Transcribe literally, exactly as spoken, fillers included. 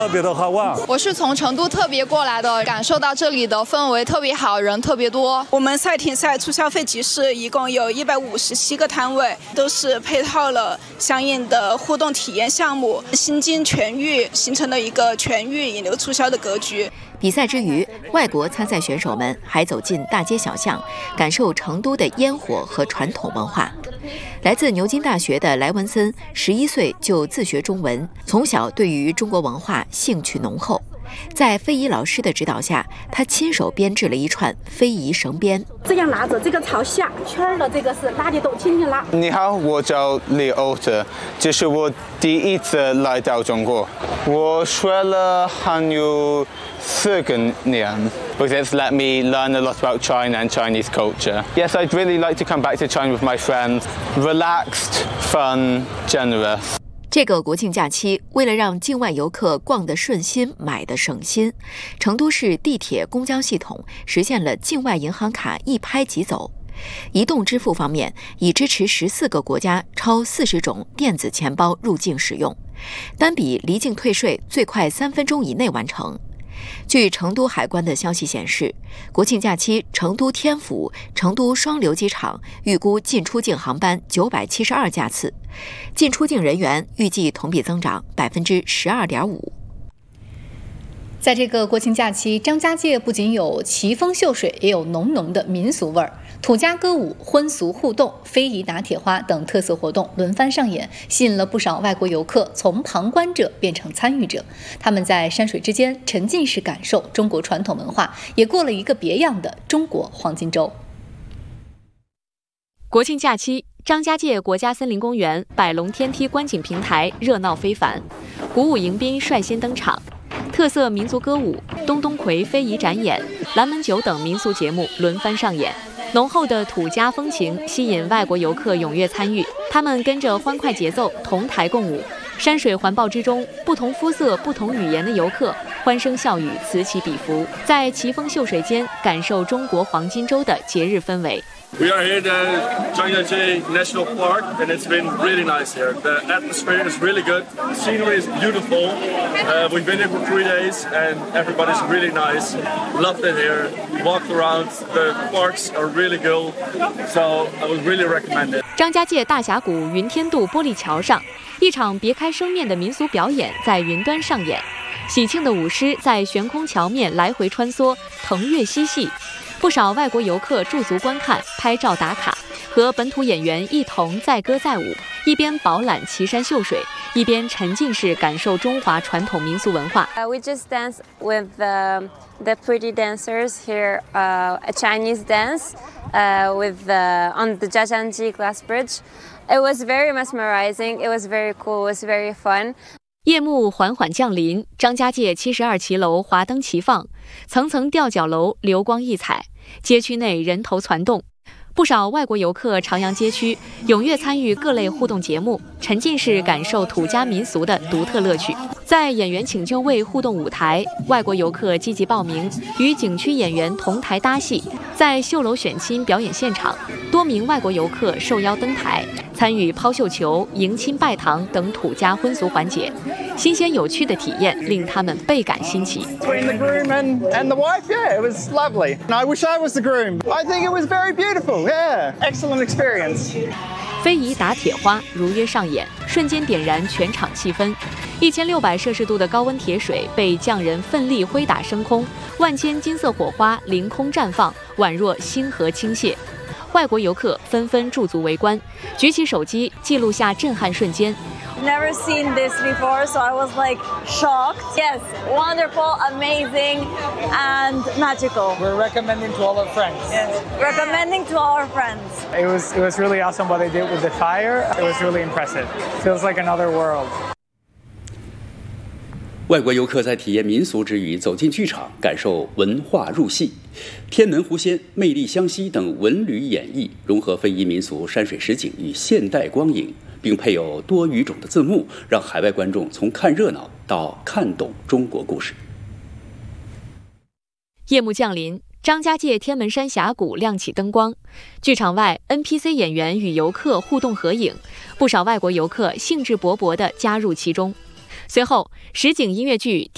特别的好玩。 我是从成都特别过来的，感受到这里的氛围特别好，人特别多。 我们赛艇赛促消费集市一共有一百五十七个摊位，都是配套了相应的互动体验项目，新津全域形成了一个全域引流促销的格局。 比赛之余，外国参赛选手们还走进大街小巷，感受成都的烟火和传统文化。来自牛津大学的莱文森，十一岁就自学中文，从小对于中国文化兴趣浓厚。在非遗老师的指导下，他亲手编制了一串非遗绳编。 这样拿着，这个朝下圈的这个是拉得动，轻轻拉。 你好，我叫李欧特，这是我第一次来到中国。我学了汉语四个年 because it's let me learn a lot about China and Chinese culture. Yes, I'd really like to come back to China with my friends. Relaxed, fun, generous. 这个国庆假期，为了让境外游客逛得顺心、买得省心，成都市地铁、公交系统实现了境外银行卡一拍即走。移动支付方面，已支持十四个国家超四十种电子钱包入境使用，单笔离境退税最快三分钟以内完成。据成都海关的消息显示，国庆假期成都天府、成都双流机场预估进出境航班九百七十二架次，进出境人员预计同比增长百分之十二点五。 在这个国庆假期，张家界不仅有奇峰秀水，也有浓浓的民俗味儿。土家歌舞、婚俗互动、非遗打铁花等特色活动轮番上演，吸引了不少外国游客从旁观者变成参与者。他们在山水之间沉浸式感受中国传统文化，也过了一个别样的中国黄金周。 国庆假期，张家界国家森林公园百龙天梯观景平台热闹非凡，鼓舞迎宾率先登场。特色民族歌舞、东东魁非遗展演、蓝门酒等民俗节目轮番上演，浓厚的土家风情吸引外国游客踊跃参与。他们跟着欢快节奏同台共舞，山水环抱之中，不同肤色、不同语言的游客欢声笑语，此起彼伏，在奇峰秀水间感受中国黄金周的节日氛围。 We are here at Zhangjiajie National Park, and it's been really nice here. The atmosphere is really good. The scenery is beautiful. Uh, we've been here for three days, and everybody's really nice. Loved it here. Walked around. The parks are really good, so I would really recommend it. 张家界大峡谷云天渡玻璃桥上，一场别开生面的民俗表演在云端上演。喜庆的舞狮在悬空桥面来回穿梭，腾跃嬉戏。不少外国游客驻足观看、拍照打卡，和本土演员一同载歌载舞，一边饱览奇山秀水，一边沉浸式感受中华传统民俗文化。 Uh, we just dance with the, the pretty dancers here, uh, a Chinese dance uh, with the, on the Zhangjiajie Glass Bridge. It was very mesmerizing. It was very cool. It was very fun. 夜幕缓缓降临，张家界七十二骑楼华灯齐放，层层吊脚楼流光溢彩，街区内人头攒动。不少外国游客徜徉街区，踊跃参与各类互动节目，沉浸式感受土家民俗的独特乐趣。在演员请就位互动舞台，外国游客积极报名，与景区演员同台搭戏。在绣楼选亲表演现场，多名外国游客受邀登台，参与抛绣球、迎亲拜堂等土家婚俗环节。新鲜有趣的体验令他们倍感新奇。 Between the groom and, and the wife, yeah, it was lovely. And I wish I was the groom. I think it was very beautiful, yeah. Excellent experience. 非遗打铁花如约上演，瞬间点燃全场气氛。一千六百摄氏度的高温铁水被匠人奋力挥打升空，万千金色火花凌空绽放，宛若星河倾泻。外国游客纷纷驻足围观，举起手机记录下震撼瞬间。 Never seen this before, so I was like shocked. Yes, wonderful, amazing, and magical. We're recommending to all our friends. Yes, recommending to all our friends. It was it was really awesome what they did with the fire. It was really impressive. Feels like another world. 外国游客在体验民俗之余，走进剧场，感受文化入戏。天门狐仙、魅力湘西等文旅演绎，融合非遗民俗、山水实景与现代光影，并配有多语种的字幕，让海外观众从看热闹到看懂中国故事。 夜幕降临，张家界天门山峡谷亮起灯光，剧场外 N P C 演员与游客互动合影，不少外国游客兴致勃勃地加入其中。随后，实景音乐剧《